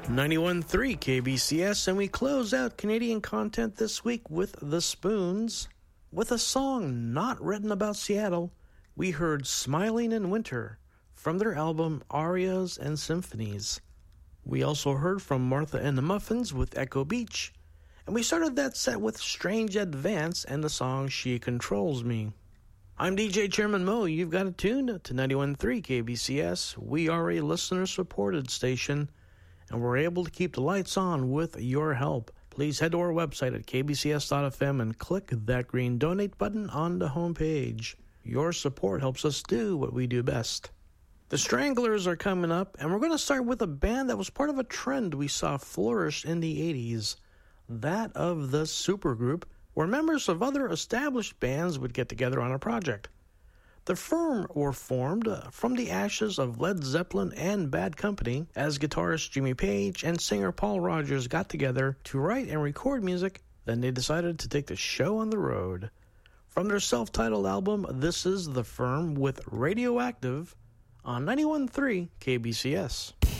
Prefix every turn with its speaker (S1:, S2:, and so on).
S1: 91.3 KBCS, and we close out Canadian content this week with The Spoons. With a song not written about Seattle, we heard Smiling in Winter from their album Arias and Symphonies. We also heard from Martha and the Muffins with Echo Beach, and we started that set with Strange Advance and the song She Controls Me. I'm DJ Chairman Mo. You've got it tuned to 91.3 KBCS. We are a listener-supported station, and we're able to keep the lights on with your help. Please head to our website at kbcs.fm and click that green donate button on the homepage. Your support helps us do what we do best. The Stranglers are coming up, and we're going to start with a band that was part of a trend we saw flourish in the 80s, that of the supergroup, where members of other established bands would get together on a project. The Firm were formed from the ashes of Led Zeppelin and Bad Company as guitarist Jimmy Page and singer Paul Rodgers got together to write and record music. Then they decided to take the show on the road. From their self-titled album, this is The Firm with Radioactive on 91.3 KBCS.